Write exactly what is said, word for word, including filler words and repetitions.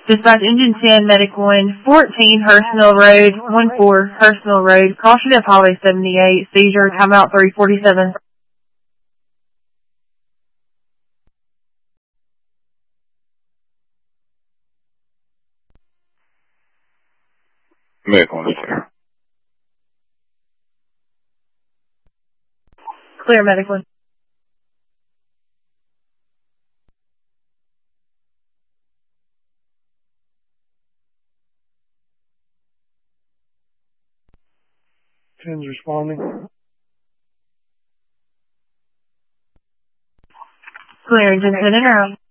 Dispatch Engine ten, Medic one, fourteen Hurst Mill Road, one four Hurst Mill Road, caution of Highway seventy-eight, seizure, timeout three forty-seven. Medic one is clear. Clear, Medic one. ten's responding. Clear, Engine ten and around.